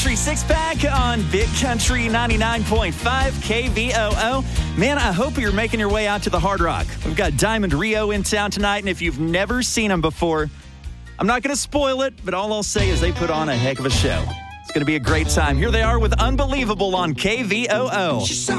Country Six Pack on Big Country 99.5 KVOO. Man, I hope you're making your way out to the Hard Rock. We've got Diamond Rio in town tonight, and if you've never seen them before, I'm not going to spoil it, but all I'll say is they put on a heck of a show. It's going to be a great time. Here they are with Unbelievable on KVOO.